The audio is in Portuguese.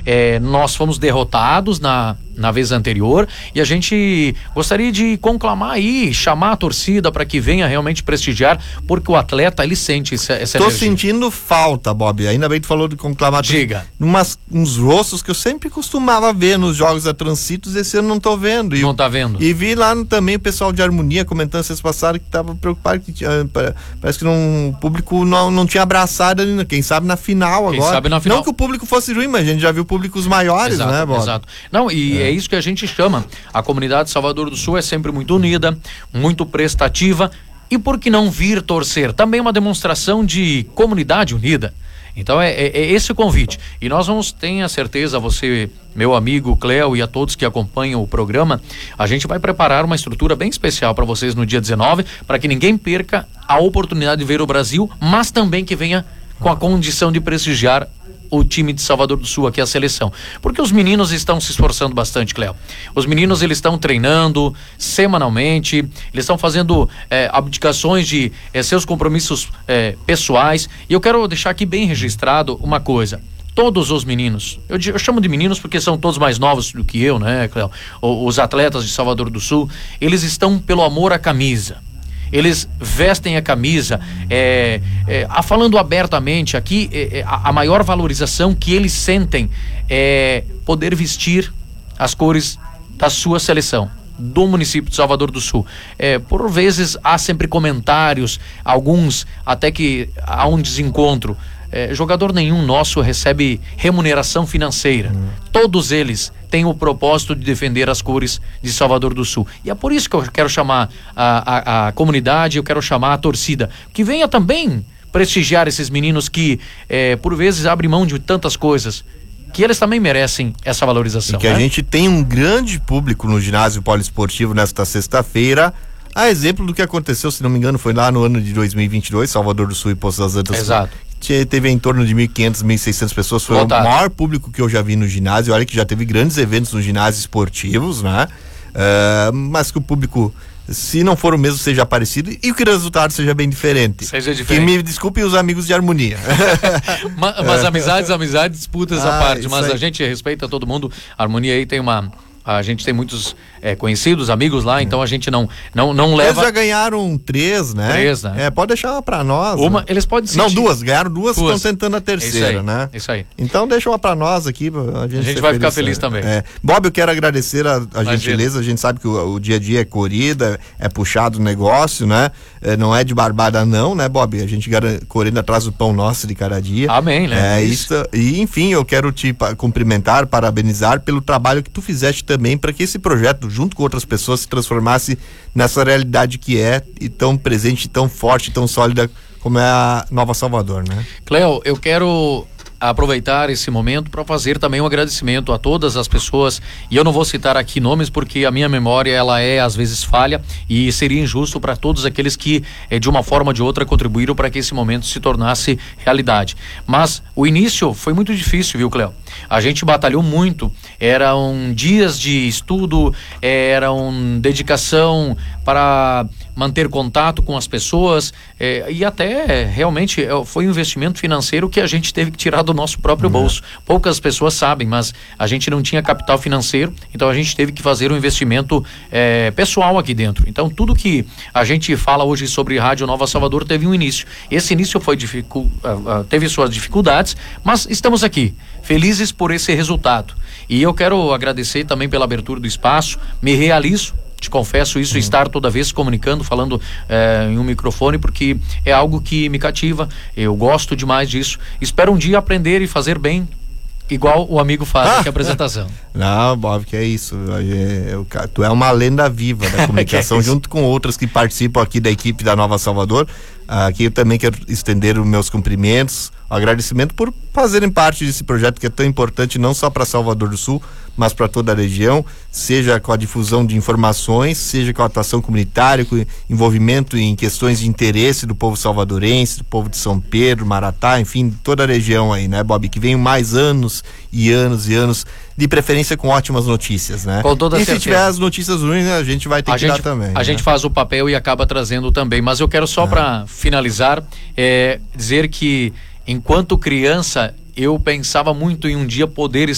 nós fomos derrotados na vez anterior e a gente gostaria de conclamar aí, chamar a torcida para que venha realmente prestigiar, porque o atleta, ele sente essa Tô energia. sentindo falta, Bob, ainda bem que tu falou de conclamar. Diga. Uns rostos que eu sempre costumava ver nos jogos da Transitos, esse ano não tô vendo. Não tá vendo? E vi lá também o pessoal de Harmonia comentando vocês passaram que tava preocupado, que parece que o público não tinha abraçado ainda, quem sabe na final agora. Quem sabe na final. Não que o público fosse ruim, mas a gente já viu públicos maiores, exato, né, Bob? Exato. Não, e é isso que a gente chama. A comunidade de Salvador do Sul é sempre muito unida, muito prestativa, e por que não vir torcer? Também uma demonstração de comunidade unida. Então é esse o convite. E nós vamos, tenha certeza, você, meu amigo Cléo, e a todos que acompanham o programa, a gente vai preparar uma estrutura bem especial para vocês no dia 19, para que ninguém perca a oportunidade de ver o Brasil, mas também que venha com a condição de prestigiar o time de Salvador do Sul, aqui a seleção. Porque os meninos estão se esforçando bastante, Cléo. Os meninos, eles estão treinando semanalmente, eles estão fazendo abdicações de seus compromissos pessoais. E eu quero deixar aqui bem registrado uma coisa. Todos os meninos, eu chamo de meninos porque são todos mais novos do que eu, né, Cléo? Os atletas de Salvador do Sul, eles estão pelo amor à camisa. Eles vestem a camisa, falando abertamente aqui, a maior valorização que eles sentem é poder vestir as cores da sua seleção, do município de Salvador do Sul. Por vezes há sempre comentários, alguns até que há um desencontro. Jogador nenhum nosso recebe remuneração financeira. Todos eles têm o propósito de defender as cores de Salvador do Sul. E é por isso que eu quero chamar a comunidade, eu quero chamar a torcida, que venha também prestigiar esses meninos que por vezes abrem mão de tantas coisas, que eles também merecem essa valorização. E que a gente tem um grande público no ginásio poliesportivo nesta sexta-feira. A exemplo do que aconteceu, se não me engano, foi lá no ano de 2022, Salvador do Sul e Poços das Antas. Exato. Teve em torno de 1.500, 1.600 pessoas, foi Voltado. O maior público que eu já vi no ginásio. Olha que já teve grandes eventos nos ginásios esportivos, né? Mas que o público, se não for o mesmo, seja parecido e que o resultado seja bem diferente. Seja diferente. Que me desculpem os amigos de Harmonia. Mas amizades, disputas à parte, mas aí. a gente respeita todo mundo. A Harmonia aí tem a gente tem muitos conhecidos, amigos lá, então a gente não leva. Eles já ganharam 3, né? 3, né? Pode deixar uma pra nós. Uma, né? eles podem sentir. Não, 2, ganharam 2, estão tentando a terceira, né? Isso aí. Então deixa uma pra nós aqui. A gente vai ficar feliz também. Bob, eu quero agradecer a gentileza. A gente sabe que o dia a dia é corrida, é puxado o negócio, né? Não é de barbada não, né, Bob? A gente correndo atrás do pão nosso de cada dia. Amém, né? Isso. E enfim, eu quero te cumprimentar, parabenizar pelo trabalho que tu fizeste também para que esse projeto, junto com outras pessoas, se transformasse nessa realidade que é e tão presente, tão forte, tão sólida como é a Nova Salvador, né? Cléo, eu quero aproveitar esse momento para fazer também um agradecimento a todas as pessoas, e eu não vou citar aqui nomes porque a minha memória ela às vezes falha e seria injusto para todos aqueles que de uma forma ou de outra contribuíram para que esse momento se tornasse realidade. Mas o início foi muito difícil, viu, Cléo? A gente batalhou muito, eram dias de estudo, eram dedicação para manter contato com as pessoas, e até realmente foi um investimento financeiro que a gente teve que tirar do nosso próprio bolso. Poucas pessoas sabem, mas a gente não tinha capital financeiro, então a gente teve que fazer um investimento pessoal aqui dentro. Então tudo que a gente fala hoje sobre Rádio Nova Salvador teve um início. Esse início foi teve suas dificuldades, mas estamos aqui, felizes por esse resultado. E eu quero agradecer também pela abertura do espaço, me realizo, te confesso isso, estar toda vez comunicando, falando em um microfone, porque é algo que me cativa, eu gosto demais disso, espero um dia aprender e fazer bem, igual o amigo faz aqui a apresentação. Não, Bob, que é isso, tu é uma lenda viva da comunicação, junto com outras que participam aqui da equipe da Nova Salvador. Aqui eu também quero estender os meus cumprimentos, agradecimento por fazerem parte desse projeto que é tão importante não só para Salvador do Sul, mas para toda a região, seja com a difusão de informações, seja com a atuação comunitária, com envolvimento em questões de interesse do povo salvadorense, do povo de São Pedro, Maratá, enfim, toda a região aí, né, Bob? Que venham mais anos e anos e anos, de preferência com ótimas notícias, né? Com toda certeza. Se tiver as notícias ruins, a gente vai ter que dar também. A gente faz o papel e acaba trazendo também, mas eu quero só para finalizar, dizer que enquanto criança eu pensava muito em um dia poder